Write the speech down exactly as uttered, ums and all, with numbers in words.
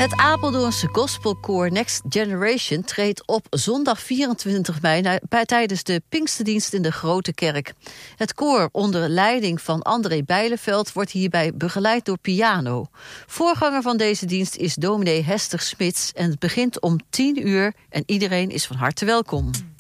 Het Apeldoornse gospelkoor Next Generation treedt op zondag vierentwintig mei na, bij, tijdens de Pinksterdienst in de Grote Kerk. Het koor onder leiding van André Bijleveld wordt hierbij begeleid door piano. Voorganger van deze dienst is dominee Hester Smits en het begint om tien uur en iedereen is van harte welkom.